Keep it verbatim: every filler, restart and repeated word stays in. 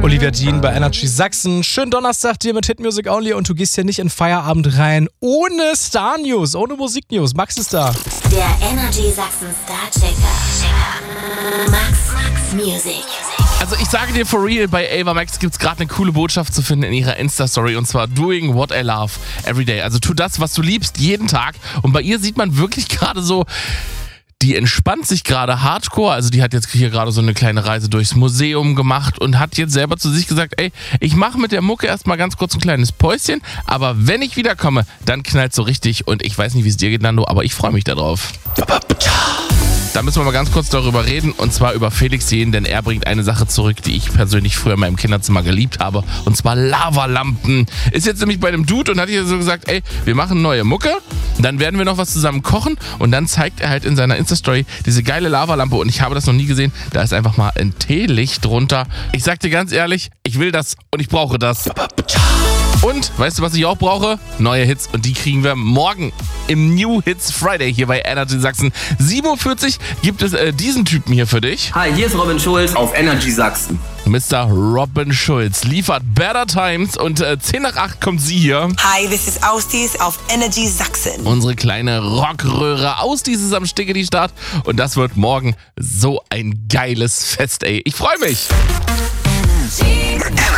Olivia Dean bei Energy Sachsen. Schönen Donnerstag dir mit Hit Music Only und du gehst hier nicht in Feierabend rein ohne Star News, ohne Musik News. Max ist da. Der Energy Sachsen Star Checker. Max, Max Music. Also ich sage dir for real, bei Ava Max gibt es gerade eine coole Botschaft zu finden in ihrer Insta-Story und zwar doing what I love every day. Also tu das, was du liebst, jeden Tag. Und bei ihr sieht man wirklich gerade so, die entspannt sich gerade hardcore. Also die hat jetzt hier gerade so eine kleine Reise durchs Museum gemacht und hat jetzt selber zu sich gesagt, ey, ich mache mit der Mucke erstmal ganz kurz ein kleines Päuschen, aber wenn ich wiederkomme, dann knallt so richtig und ich weiß nicht, wie es dir geht, Nando, aber ich freue mich darauf. Da müssen wir mal ganz kurz darüber reden und zwar über Felix Jähn, denn er bringt eine Sache zurück, die ich persönlich früher in meinem Kinderzimmer geliebt habe und zwar Lavalampen. Ist jetzt nämlich bei einem Dude und hat hier so gesagt, ey, wir machen neue Mucke, dann werden wir noch was zusammen kochen und dann zeigt er halt in seiner Insta-Story diese geile Lavalampe und ich habe das noch nie gesehen, da ist einfach mal ein Teelicht drunter. Ich sag dir ganz ehrlich, ich will das und ich brauche das. Und, weißt du, was ich auch brauche? Neue Hits und die kriegen wir morgen im New Hits Friday hier bei Energy Sachsen. sieben Uhr vierzig gibt es äh, diesen Typen hier für dich. Hi, hier ist Robin Schulz auf Energy Sachsen. Mister Robin Schulz liefert Better Times und äh, zehn nach acht kommt sie hier. Hi, this is Austis auf Energy Sachsen. Unsere kleine Rockröhre. Austis ist am Stickeli Start und das wird morgen so ein geiles Fest, ey. Ich freue mich.